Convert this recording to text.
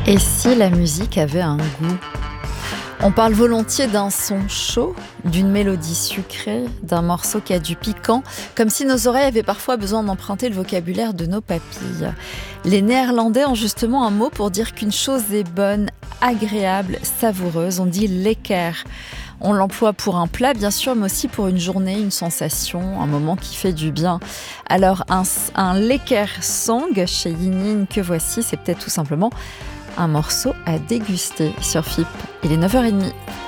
Et si la musique avait un goût? On parle volontiers d'un son chaud, d'une mélodie sucrée, d'un morceau qui a du piquant, comme si nos oreilles avaient parfois besoin d'emprunter le vocabulaire de nos papilles. Les Néerlandais ont justement un mot pour dire qu'une chose est bonne, agréable, savoureuse. On dit lekker. On l'emploie pour un plat, bien sûr, mais aussi pour une journée, une sensation, un moment qui fait du bien. Alors, un lekker song chez Yin Yin que voici, c'est peut-être tout simplement un morceau à déguster sur FIP. Il est 9h30.